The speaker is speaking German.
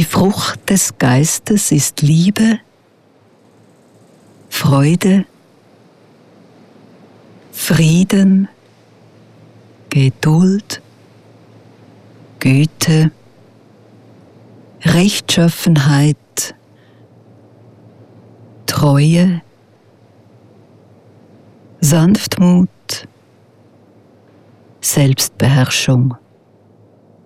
Die Frucht des Geistes ist Liebe, Freude, Frieden, Geduld, Güte, Rechtschaffenheit, Treue, Sanftmut, Selbstbeherrschung.